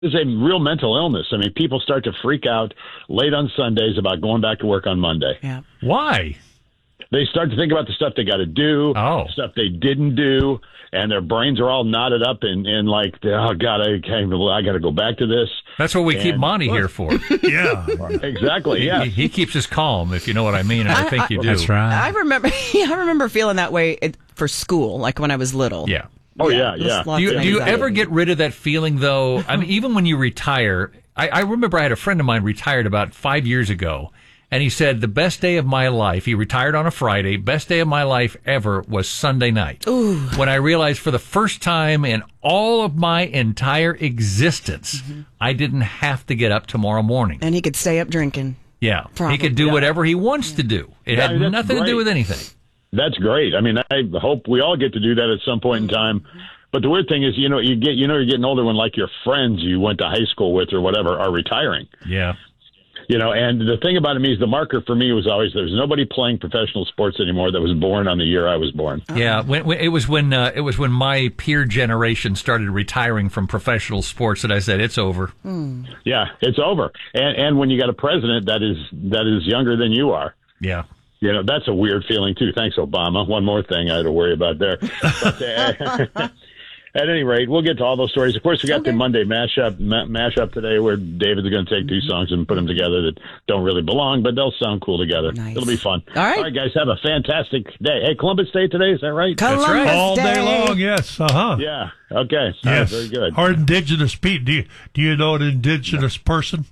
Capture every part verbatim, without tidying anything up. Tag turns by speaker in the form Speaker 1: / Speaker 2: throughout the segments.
Speaker 1: is a real mental illness. I mean, people start to freak out late on Sundays about going back to work on Monday.
Speaker 2: Yeah.
Speaker 3: Why?
Speaker 1: They start to think about the stuff they got to do,
Speaker 3: oh.
Speaker 1: stuff they didn't do, and their brains are all knotted up in, in like, oh, God, I, can't, I got to go back to this.
Speaker 3: That's what we
Speaker 1: and,
Speaker 3: keep Monty
Speaker 1: well,
Speaker 3: here for.
Speaker 4: Yeah.
Speaker 1: Exactly, yeah.
Speaker 3: He, he keeps us calm, if you know what I mean, and I, I think you do.
Speaker 4: That's right.
Speaker 2: I remember, yeah, I remember feeling that way for school, like when I was little.
Speaker 3: Yeah.
Speaker 1: Oh, yeah, yeah.
Speaker 3: Do you, do you ever get rid of that feeling, though? I mean, even when you retire, I, I remember I had a friend of mine retired about five years ago, and he said, the best day of my life, he retired on a Friday, best day of my life ever was Sunday night.
Speaker 2: Ooh.
Speaker 3: When I realized for the first time in all of my entire existence, mm-hmm. I didn't have to get up tomorrow morning.
Speaker 2: And he could stay up drinking.
Speaker 3: Yeah.
Speaker 2: Probably.
Speaker 3: He could do
Speaker 1: yeah.
Speaker 3: whatever he wants yeah. to do. It
Speaker 1: yeah,
Speaker 3: had nothing
Speaker 1: great.
Speaker 3: to do with anything.
Speaker 1: That's great. I mean, I hope we all get to do that at some point in time. But the weird thing is, you know, you get, you know, you're getting older when like your friends you went to high school with or whatever are retiring.
Speaker 3: Yeah.
Speaker 1: You know, and the thing about it is the marker for me was always there's nobody playing professional sports anymore that was born on the year I was born.
Speaker 3: Yeah, when, when, it was when uh, it was when my peer generation started retiring from professional sports that I said it's over.
Speaker 2: Mm.
Speaker 1: Yeah, it's over. And and when you got a president that is that is younger than you are.
Speaker 3: Yeah.
Speaker 1: You know, that's a weird feeling too. Thanks, Obama. One more thing I had to worry about there. But, uh, at any rate, we'll get to all those stories. Of course, we got okay. the Monday mashup ma- mashup today, where David's going to take two songs and put them together that don't really belong, but they'll sound cool together.
Speaker 2: Nice.
Speaker 1: It'll be fun.
Speaker 2: All right.
Speaker 1: all right, guys, have a fantastic day. Hey, Columbus Day today, is that right?
Speaker 2: Columbus
Speaker 3: That's right.
Speaker 4: All day
Speaker 2: Day.
Speaker 4: long, yes. Uh-huh.
Speaker 1: Yeah, okay.
Speaker 4: Yes.
Speaker 1: Very good.
Speaker 4: Our indigenous people. Do you, do you know an indigenous person?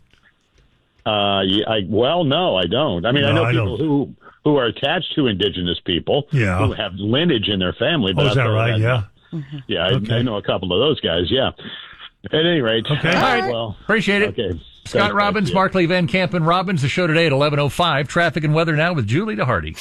Speaker 1: Uh, yeah, I, well, no, I don't. I mean,
Speaker 4: No,
Speaker 1: I know
Speaker 4: I
Speaker 1: people
Speaker 4: don't.
Speaker 1: who who are attached to indigenous people
Speaker 4: Yeah.
Speaker 1: who have lineage in their family. But
Speaker 4: Oh, is that
Speaker 1: outside of
Speaker 4: right? Yeah.
Speaker 1: Mm-hmm. Yeah, I,
Speaker 4: Okay.
Speaker 1: I know a couple of those guys, yeah. At any rate.
Speaker 4: Okay.
Speaker 1: All right,
Speaker 3: All right.
Speaker 1: well.
Speaker 3: Appreciate it.
Speaker 1: Okay.
Speaker 3: Scott
Speaker 1: Thanks,
Speaker 3: Robbins,
Speaker 1: guys.
Speaker 3: Mark Lee Van Camp and Robbins. The show today at eleven oh five. Traffic and weather now with Julie DeHardy.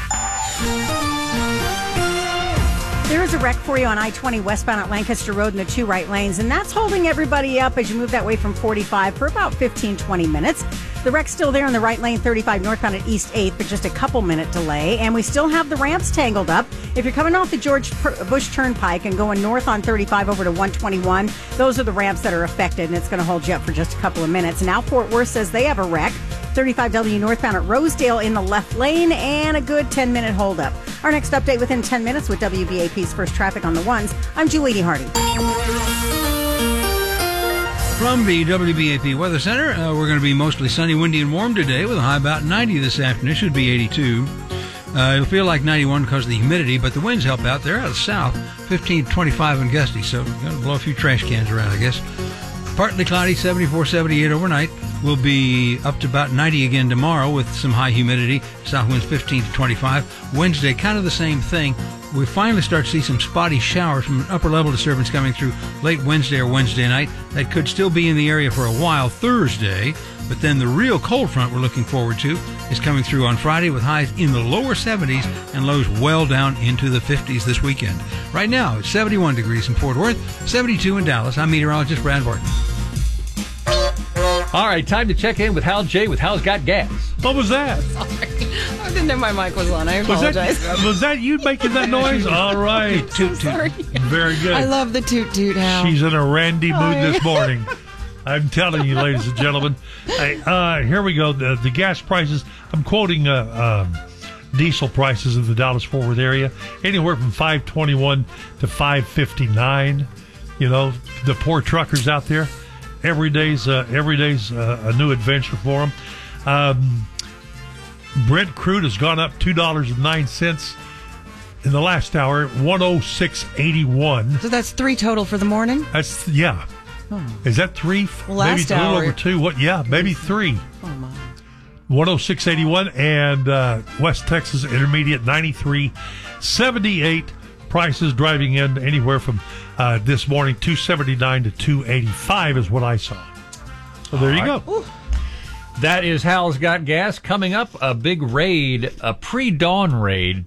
Speaker 5: There is a wreck for you on I twenty westbound at Lancaster Road in the two right lanes, and that's holding everybody up as you move that way from forty-five for about fifteen, twenty minutes. The wreck's still there in the right lane, thirty-five northbound at East eighth, but just a couple minute delay. And we still have the ramps tangled up. If you're coming off the George Bush Turnpike and going north on thirty-five over to one twenty-one, those are the ramps that are affected, and it's going to hold you up for just a couple of minutes. Now Fort Worth says they have a wreck. thirty-five W northbound at Rosedale in the left lane, and a good ten minute holdup. Our next update within ten minutes with W B A P's First Traffic on the Ones. I'm Julie DeHardy.
Speaker 6: From the W B A P Weather Center, uh, we're going to be mostly sunny, windy, and warm today with a high about ninety this afternoon. Should be eighty-two. Uh, it'll feel like ninety-one because of the humidity, but the winds help out there out of the south, fifteen to twenty-five and gusty, so going to blow a few trash cans around, I guess. Partly cloudy, seventy-four, seventy-eight overnight. We'll be up to about ninety again tomorrow with some high humidity. South winds fifteen to twenty-five. Wednesday, kind of the same thing. We finally start to see some spotty showers from an upper level disturbance coming through late Wednesday or Wednesday night. That could still be in the area for a while Thursday, but then the real cold front we're looking forward to is coming through on Friday with highs in the lower seventies and lows well down into the fifties this weekend. Right now, it's seventy-one degrees in Fort Worth, seventy-two in Dallas. I'm meteorologist Brad Barton.
Speaker 3: All right, time to check in with Hal J. with Hal's Got Gas.
Speaker 4: What was that?
Speaker 2: I didn't know my mic was on. I
Speaker 4: Was
Speaker 2: apologize.
Speaker 4: that, was that you making that noise? All right.
Speaker 2: Toot, toot. Sorry.
Speaker 4: Very good.
Speaker 2: I love the toot toot, Hal.
Speaker 4: She's in a randy mood
Speaker 2: Hi.
Speaker 4: this morning. I'm telling you, ladies and gentlemen. Hey, uh, here we go. The, the gas prices, I'm quoting uh, um, diesel prices in the Dallas-Fort Worth area, anywhere from five twenty-one to five fifty-nine. You know, the poor truckers out there, every day's, uh, every day's uh, a new adventure for them. Um, Brent crude has gone up two dollars and nine cents in the last hour, one oh six eighty-one.
Speaker 2: So that's three total for the morning?
Speaker 4: That's, yeah.
Speaker 2: Oh.
Speaker 4: Is that three?
Speaker 2: Well,
Speaker 4: maybe
Speaker 2: last
Speaker 4: a little
Speaker 2: hour.
Speaker 4: over two. What? Yeah, maybe three.
Speaker 2: Oh, my.
Speaker 4: one oh six eighty-one and uh, West Texas Intermediate ninety-three seventy-eight. Prices driving in anywhere from uh, this morning two seventy-nine to two eighty-five is what I saw. So there
Speaker 3: All
Speaker 4: you
Speaker 3: right.
Speaker 4: go.
Speaker 2: Ooh.
Speaker 3: That is Hal's Got Gas. Coming up, a big raid, a pre-dawn raid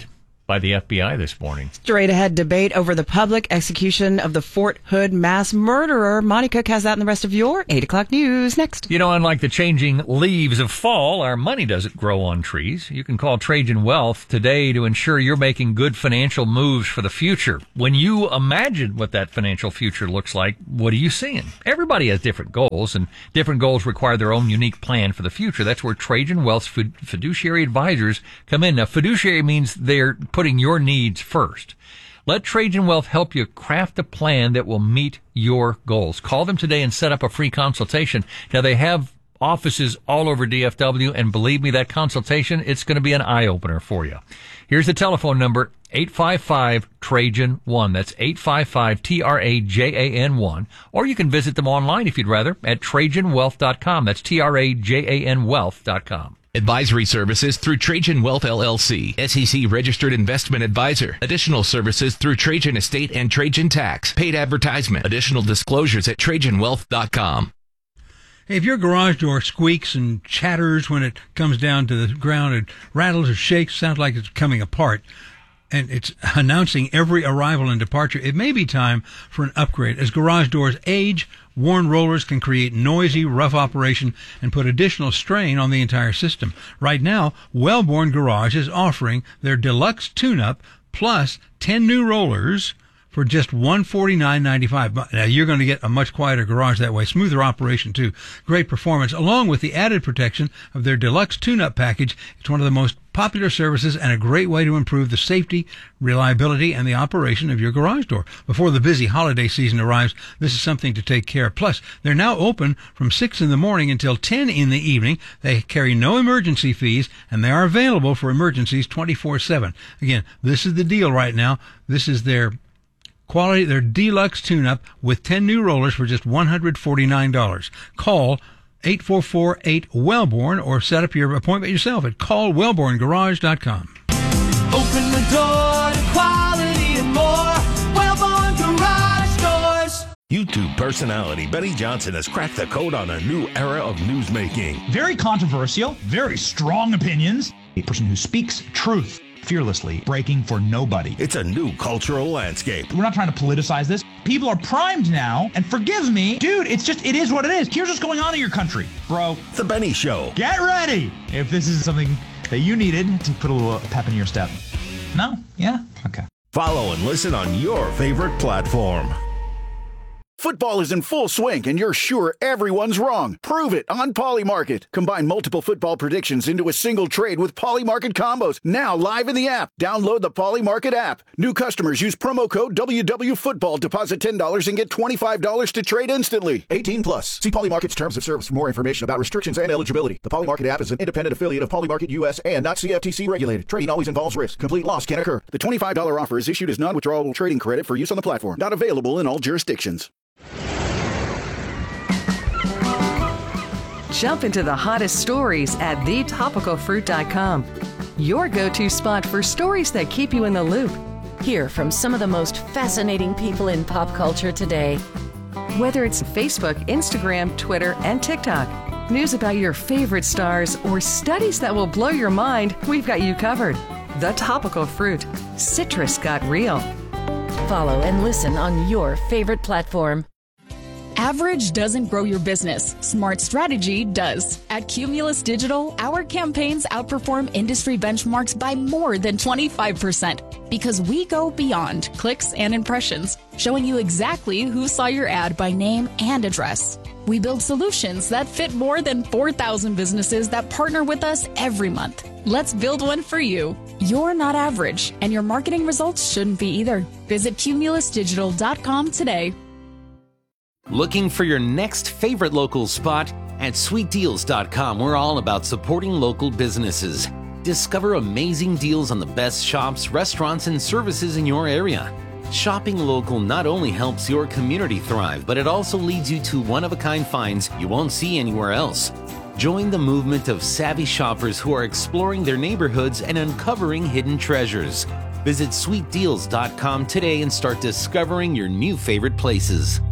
Speaker 3: by the F B I this morning.
Speaker 2: Straight ahead debate over the public execution of the Fort Hood mass murderer. Monty Cook has that and the rest of your eight o'clock news next.
Speaker 3: You know, unlike the changing leaves of fall, our money doesn't grow on trees. You can call Trajan Wealth today to ensure you're making good financial moves for the future. When you imagine what that financial future looks like, what are you seeing? Everybody has different goals, and different goals require their own unique plan for the future. That's where Trajan Wealth's fiduciary advisors come in. Now, fiduciary means they're putting your needs first. Let Trajan Wealth help you craft a plan that will meet your goals. Call them today and set up a free consultation. Now, they have offices all over D F W, and believe me, that consultation, it's going to be an eye-opener for you. Here's the telephone number, eight five five Trajan one. That's eight five five T R A J A N one. Or you can visit them online if you'd rather at Trajan Wealth dot com. That's T R A J A N Wealth dot com.
Speaker 7: Advisory services through Trajan Wealth L L C, S E C registered investment advisor. Additional services through Trajan Estate and Trajan Tax. Paid advertisement. Additional disclosures at Trajan Wealth dot com.
Speaker 6: Hey, if your garage door squeaks and chatters when it comes down to the ground, it rattles or shakes, sounds like it's coming apart, and it's announcing every arrival and departure, it may be time for an upgrade. As garage doors age, worn rollers can create noisy, rough operation and put additional strain on the entire system. Right now, Wellborn Garage is offering their deluxe tune-up plus ten new rollers for just one hundred forty-nine ninety-five. Now, you're going to get a much quieter garage that way. Smoother operation, too. Great performance, along with the added protection of their deluxe tune-up package. It's one of the most popular services and a great way to improve the safety, reliability, and the operation of your garage door. Before the busy holiday season arrives, this is something to take care of. Plus, they're now open from six in the morning until ten in the evening. They carry no emergency fees, and they are available for emergencies twenty-four seven. Again, this is the deal right now. This is their quality, their deluxe tune-up with ten new rollers for just one hundred forty-nine dollars. Call eight four four eight Wellborn or set up your appointment yourself at call wellborn garage dot com.
Speaker 8: Open the door to quality and more. Wellborn Garage Doors.
Speaker 9: YouTube personality Benny Johnson has cracked the code on a new era of newsmaking.
Speaker 10: Very controversial, very strong opinions. A person who speaks truth fearlessly, breaking for nobody.
Speaker 9: It's a new cultural landscape.
Speaker 10: We're not trying to politicize this. People are primed now, and forgive me, dude, it's just, it is what it is. Here's what's going on in your country, bro.
Speaker 9: The Benny Show.
Speaker 10: Get ready if this is something that you needed to put a little pep in your step. No? Yeah? Okay.
Speaker 9: Follow and listen on your favorite platform.
Speaker 11: Football is in full swing, and you're sure everyone's wrong. Prove it on Polymarket. Combine multiple football predictions into a single trade with Polymarket combos. Now live in the app. Download the Polymarket app. New customers use promo code W W Football. Deposit ten dollars and get twenty-five dollars to trade instantly. eighteen plus. See Polymarket's terms of service for more information about restrictions and eligibility. The Polymarket app is an independent affiliate of Polymarket U S and not C F T C regulated. Trading always involves risk. Complete loss can occur. The twenty-five dollars offer is issued as non-withdrawable trading credit for use on the platform. Not available in all jurisdictions.
Speaker 12: Jump into the hottest stories at the topical fruit dot com. Your go-to spot for stories that keep you in the loop.
Speaker 13: Hear from some of the most fascinating people in pop culture today.
Speaker 12: Whether it's Facebook, Instagram, Twitter, and TikTok, news about your favorite stars, or studies that will blow your mind, we've got you covered. The Topical Fruit. Citrus got real.
Speaker 13: Follow and listen on your favorite platform.
Speaker 14: Average doesn't grow your business. Smart strategy does. At Cumulus Digital, our campaigns outperform industry benchmarks by more than twenty-five percent because we go beyond clicks and impressions, showing you exactly who saw your ad by name and address. We build solutions that fit more than four thousand businesses that partner with us every month. Let's build one for you. You're not average, and your marketing results shouldn't be either. Visit cumulus digital dot com today.
Speaker 15: Looking for your next favorite local spot? At sweet deals dot com, we're all about supporting local businesses. Discover amazing deals on the best shops, restaurants, and services in your area. Shopping local not only helps your community thrive, but it also leads you to one-of-a-kind finds you won't see anywhere else. Join the movement of savvy shoppers who are exploring their neighborhoods and uncovering hidden treasures. Visit sweet deals dot com today and start discovering your new favorite places.